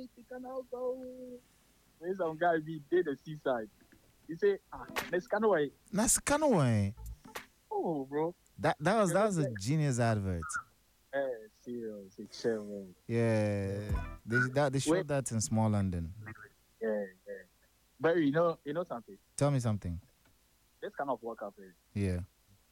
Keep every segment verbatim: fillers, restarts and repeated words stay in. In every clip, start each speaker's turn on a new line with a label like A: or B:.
A: he cannot go. When some guy be did the seaside, he say, ah, let's kind of way.
B: That's kind of way.
A: Oh, bro.
B: That that was that was a genius advert.
A: Eh, serious, it's chill.
B: Yeah, they that they showed
A: Wait,
B: that in Small London.
A: yeah, yeah. But you know, you know something.
B: Tell me something.
A: This kind of work up here.
B: Yeah.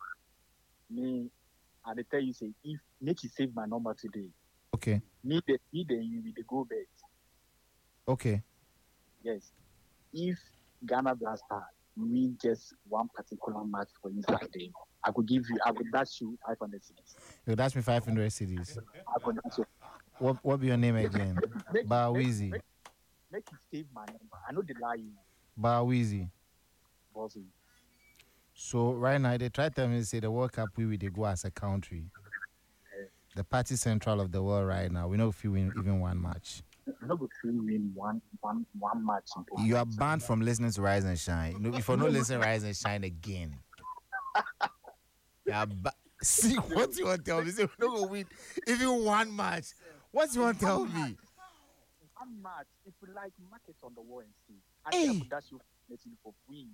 A: Me, I dey tell you say if make you save my number today.
B: Okay.
A: Me the me the you with the go bet.
B: Okay.
A: Yes. If Ghana Blaster win just one particular match for inside day, I could give you I could dash you five hundred cities.
B: You dash me five hundred cities.
A: I could dash you.
B: What what be your name again? Bawizi.
A: Make, make you save my number. I know the lie you.
B: Bawizi.
A: Bossy.
B: So right now they try to tell me say the World Cup we will they go as a country. The party central of the world right now. We know if you win even one match.
A: I'm not going to win one one one match.
B: You are banned from listening to Rise and Shine. No, if you no listen Rise and Shine again. Yeah, ba- see what you want to tell me? Say we're not gonna win even one match. What you want to tell me?
A: One match. If you like, mark it on the wall and see. I
B: Hey.
A: think that's you for free.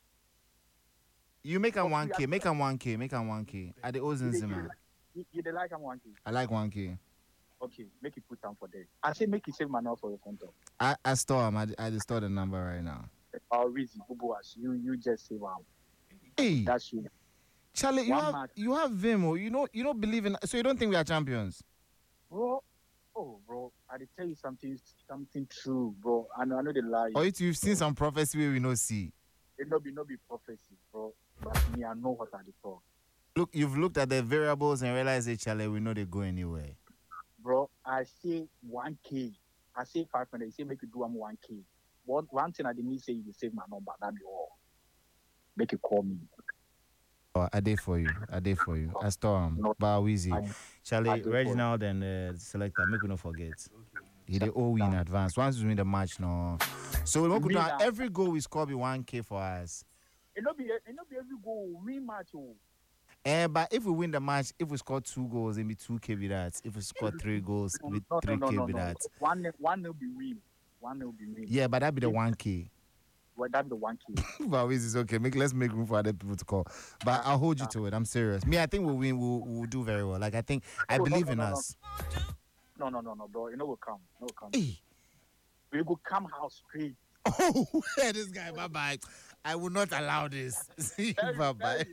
B: You make a one K, make a one K, make a one K. At the Ozenzima.
A: You, you, you like I'm one K.
B: I like one K.
A: Okay, make it put down for them. I say make it save my number for your phone.
B: I, I store him. I, I just store the number right now.
A: Or Rizzy, Bubu, as you you just say wow.
B: Hey,
A: That's you.
B: Charlie, you
A: One
B: have
A: match.
B: you have Vimo. You know you don't believe in. So you don't think we are champions?
A: Bro, oh bro, I did tell you something something true, bro. I know I know the lie.
B: Or you you've seen some prophecy where we no see.
A: It no be no be prophecy, bro. But me, I know what I did talk.
B: Look, you've looked at the variables and realized, hey, Charlie, we know they go anywhere.
A: Bro, I say one K. I say five hundred. You say make you do am one K. One one thing I didn't say you will save my number. That be all. Make you call me.
B: Oh, I did for you. I did for you. I store him.
A: No.
B: Bawizi.
A: I- I
B: Charlie,
A: did for
B: Reginald and uh, selector, make we not forget. He they all win in advance. Once we win the match, no. So we
A: Me
B: could
A: now.
B: every goal we score be one K for us.
A: It not be it not be every goal win match. Oh.
B: Eh, but if we win the match, if we score two goals, it be two K with that. If we score three goals, it be
A: No,
B: three
A: no,
B: K
A: no, no,
B: with
A: no.
B: that.
A: One one will be win. One will be win.
B: Yeah, but that be the one K.
A: Well, that be the one K.
B: Bawizi is okay. Make let's make room for other people to call. But I'll hold you to it. I'm serious. Me, I think we'll win. We'll, we'll do very well. Like I think I
A: No, no,
B: believe
A: no,
B: in
A: no, no.
B: us.
A: No, no, no, no, bro. You know will come. No will come.
B: Hey.
A: We go come house straight.
B: Oh, yeah, this guy, bye bye. I will not allow this. See,
A: Very,
B: bye bye.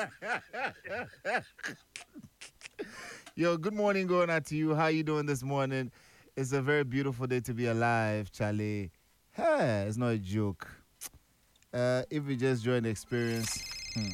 A: very,
B: Yo, good morning going out to you. How you doing this morning? It's a very beautiful day to be alive, Charlie. Hey, it's not a joke. Uh, if we just join the experience, hmm.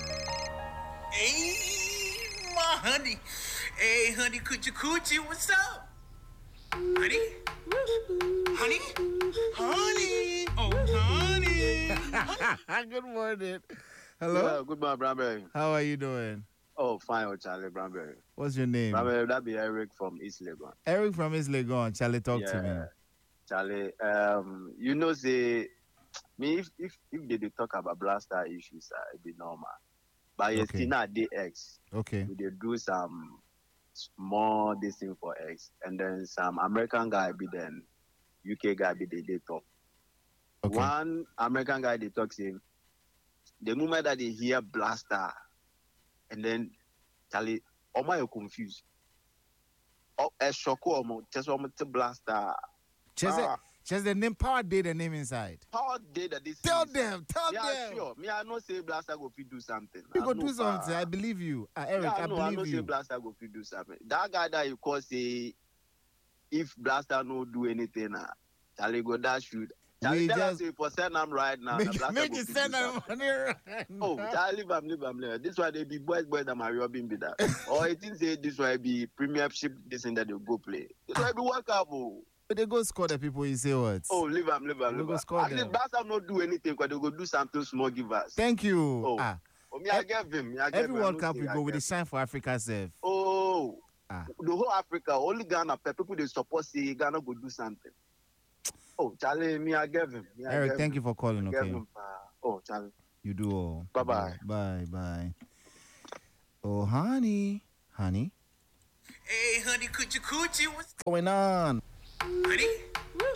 C: Hey, my honey. Hey, honey, coochie coochie, what's up? Honey? Honey? Honey? Oh, honey.
B: Good morning. Hello.
D: Yeah, good morning, Bramberry.
B: How are you doing?
D: Oh, fine, oh, Charlie Bramberry.
B: What's your name?
D: Bramberry, that be Eric from East Legon.
B: Eric from East Legon. Charlie, talk to me.
D: Charlie, um, you know, say, me, if, if, if they, they talk about blaster issues, uh, it be normal. But yes,
B: Okay.
D: still not the X.
B: Okay.
D: We they do some more this thing for X. And then some American guy be then, U K guy be they, they talk.
B: Okay.
D: One American guy they talk say, the moment that they hear blaster, and then Charlie, oh my, you confused. Oh, a shock or just one to blaster.
B: Just,
D: Ah.
B: the, just the name, power day, the name inside.
D: How did that this?
B: Tell
D: is?
B: them, tell
D: Yeah,
B: them.
D: sure. Me, I know say blaster go fit do something.
B: We
D: I
B: go
D: know,
B: do something.
D: pa.
B: I believe you. Uh, Eric,
D: yeah,
B: I,
D: I know. I know
B: believe
D: say
B: you.
D: blaster go fit do something. That guy that you call say, if blaster no do anything, uh, Charlie go that shoot. Charlie
B: We
D: tell us
B: just-
D: if for send them right now. the
B: Make,
D: blaster
B: make
D: go
B: it
D: fit
B: send
D: do
B: them
D: something.
B: money right
D: Oh,
B: now.
D: Charlie, leave them, leave them, leave them. This why they be boys, boys that my robbing be that. Or it is say this why be premiership, this thing that they go play. This why be work up. Oh,
B: But they go score the people, you say what?
D: oh leave them, leave them,
B: We
D: leave
B: go
D: them.
B: score
D: At least
B: them.
D: Blaster not do anything because they go do something small, give us.
B: Thank you.
D: Oh.
B: Ah,
D: Oh, me, I give him. Me, I give
B: every
D: him. I
B: World
D: no
B: Cup
D: say
B: we
D: I
B: go with the
D: give
B: shine for Africa self.
D: Oh,
B: Ah.
D: the whole Africa, only Ghana, pe- people they support say Ghana go do something. Oh, Charlie, me, I give him. Me, I
B: Eric,
D: give
B: thank
D: him.
B: you for calling,
D: I give
B: okay?
D: him, pa. Oh, Charlie.
B: You do all.
D: Bye-bye.
B: Bye, bye. Oh, honey. Honey?
C: Hey, honey, coochie coochie, what's
B: What's going on?
C: honey?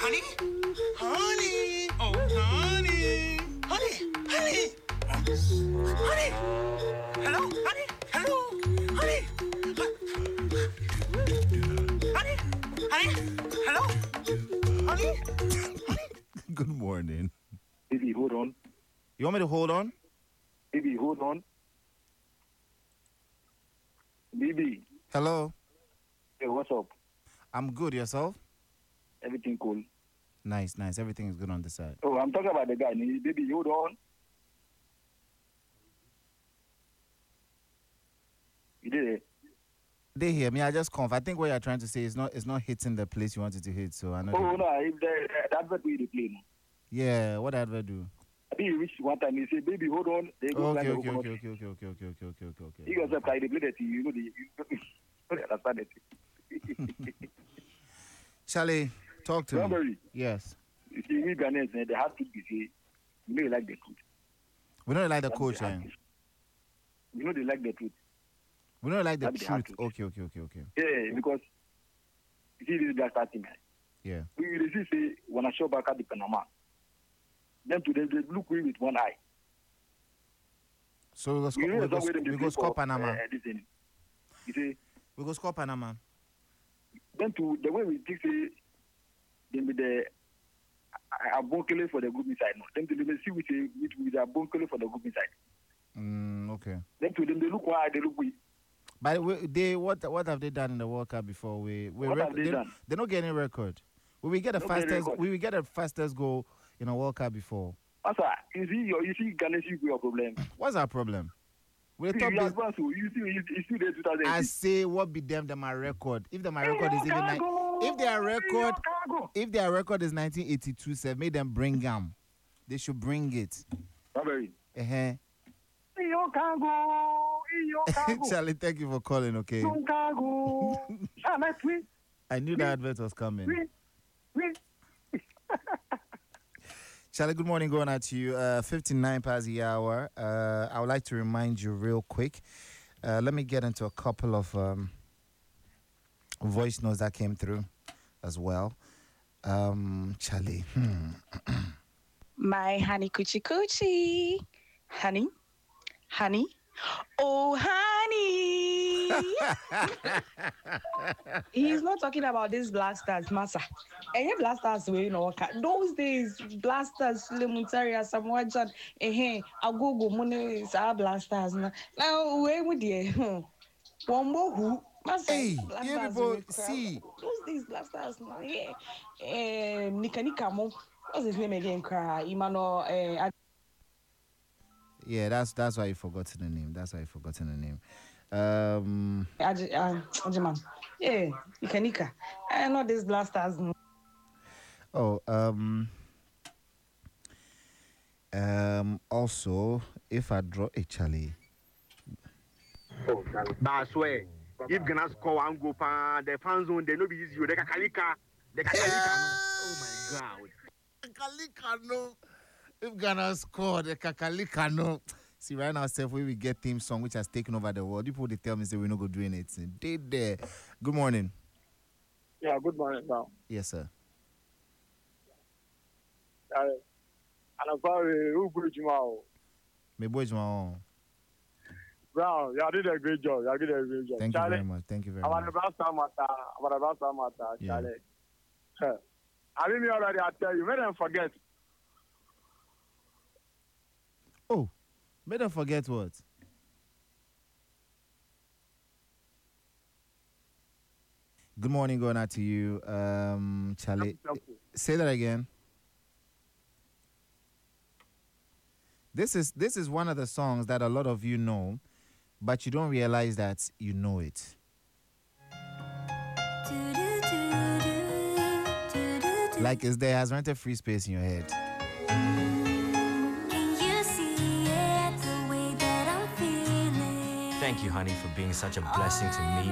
C: Honey? Honey? Oh, honey. Honey? Honey? Honey? Hello? Honey? Hello? Honey? Honey? Honey? Hello? Honey?
B: Good morning.
E: Baby, hold on.
B: You want me to hold on?
E: Baby, hold on. Baby,
B: Hello.
E: hey, what's up?
B: I'm good. Yourself?
E: Everything cool?
B: Nice, nice. Everything is good on the side.
E: Oh, I'm talking about the guy. Baby, hold on. You did it.
B: They hear me. I just conf. I think what you're trying to say is not it's not hitting the place you wanted to hit. So I know.
E: Oh,
B: they-
E: no, if the, the advert we play. No.
B: Yeah. What did I do?
E: I think he reached one time. He said, baby, hold on. They go
B: Okay,
E: blind,
B: okay,
E: they
B: okay,
E: open
B: okay,
E: up.
B: okay, okay, okay, okay, okay, okay, okay.
E: You yourself, like, they play that to you. You know, the, you don't understand it.
B: Charlie, talk to
E: Don't
B: me.
E: worry.
B: Yes.
E: You see, we Ghanaians, eh, they have to be say, you know, you like the truth.
B: We don't like the
E: That's
B: coach,
E: the
B: eh?
E: hard truth. You know, they like the truth.
B: We don't like the
E: That's the hard
B: truth.
E: truth.
B: Okay, okay, okay, okay.
E: Yeah, because you see, this is just starting, man.
B: Yeah.
E: We will see, say, when I show back at the Panama, then to them, they look we with one eye.
B: So we go, sco-
E: You know,
B: we go,
E: some way
B: sc-
E: them dey
B: we
E: play
B: go score
E: for,
B: Panama.
E: Uh, this thing. You see,
B: We go score Panama.
E: then to the way we think, say, them with the a bunkele for the group inside. No, then to them see with a with with a bunkele for the group inside.
B: Mm, okay.
E: Then to them they look one eye, they look we.
B: By the way, they what what have they done in the World Cup before? We we
E: What have they done?
B: They don't get any record. We will get the
E: No get any
B: fastest.
E: record.
B: We will get the fastest goal in a World Cup before.
E: Asa, you see, your you see, Ghana see your problem.
B: What's our problem? We
E: See,
B: top
E: you
B: this.
E: advance, oh, you see, you, you see the two thousand.
B: I say what be them the my record. If the my record is even nine, if their record if their record is nineteen eighty-two, sir, make them bring them. They should bring it.
E: Very.
B: Uh-huh.
E: Iyo Congo, Iyo Congo,
B: Charlie, thank you for calling. Okay.
E: Iyo Congo. Ah, let's win,
B: I knew the advert was coming.
E: win, win.
B: Charlie, good morning. Going out to you. Uh, fifty-nine past the hour. Uh, I would like to remind you real quick. Uh, let me get into a couple of um, voice notes that came through as well. Um, Charlie. Hmm.
F: My honey coochie coochie. Honey. Honey. Oh, honey. He's not talking about these blasters, Massa. And your blasters were, you know, those days, blasters, Lemuntaria, Samoa John, eh, hey, Agogo, Money, our blasters. Now, where would you? One more who? Massa,
B: Hey,
F: blasters
B: you people
F: were crap.
B: see.
F: Those days, blasters, now, yeah. Eh, Nika Nika Mo. What's his name again? Cry, Imano, eh,
B: Yeah, that's that's why you forgotten the name. That's why you forgotten the name. Um,
F: Aj- uh, Ajiman. Yeah, Nika Nika. I know these blasters.
B: oh, um, um. Also, if I draw a Charlie,
G: But I swear, if Ghana score one goal, pa, the fan zone, they no be easy. The kakalika, the kakalika. No. Oh my God.
B: Kakalika no. If Ghana score the Kakalika no. See right now, Steph, we will get theme song which has taken over the world. People they tell me say we're not go doing it. They there. Good morning.
A: Yeah, good morning, Brown.
B: Yes, sir.
A: Uh, and I'm sorry, who put you out?
B: My boy Juma.
A: Brown, you did a great job. You did a great job.
B: Thank you
A: Charlie,
B: very much. Thank you very
A: I'm
B: much.
A: on the blaster matter. I'm on the blaster matter,
B: Yeah.
A: Charlie. Huh. I didn't already, I tell you, make them forget.
B: Oh, better forget what? Good morning, going out to you, um, Charlie. Say that again. This is this is one of the songs that a lot of you know, but you don't realize that you know it. Like it's there has rented free space in your head.
H: Thank you, honey, for being such a blessing to me